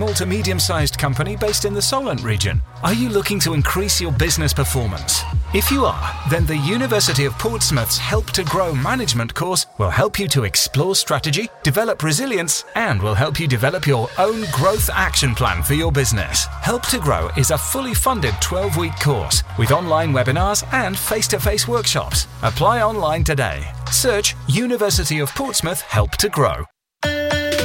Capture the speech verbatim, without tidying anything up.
small to medium-sized company based in the Solent region. Are you looking to increase your business performance? If you are, then the University of Portsmouth's Help to Grow management course will help you to explore strategy, develop resilience, and will help you develop your own growth action plan for your business. Help to Grow is a fully funded twelve-week course with online webinars and face-to-face workshops. Apply online today. Search University of Portsmouth Help to Grow.